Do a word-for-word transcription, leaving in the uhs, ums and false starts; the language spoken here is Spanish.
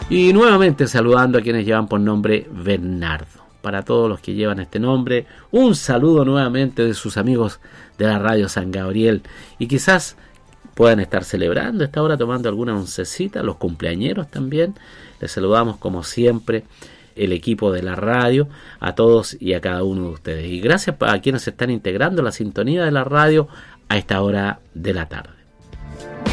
Y nuevamente saludando a quienes llevan por nombre Bernardo. Para todos los que llevan este nombre, un saludo nuevamente de sus amigos de la Radio San Gabriel. Y quizás puedan estar celebrando esta hora, tomando alguna oncecita, los cumpleañeros también. Les saludamos como siempre, el equipo de la radio, a todos y a cada uno de ustedes. Y gracias a quienes se están integrando a la sintonía de la radio a esta hora de la tarde.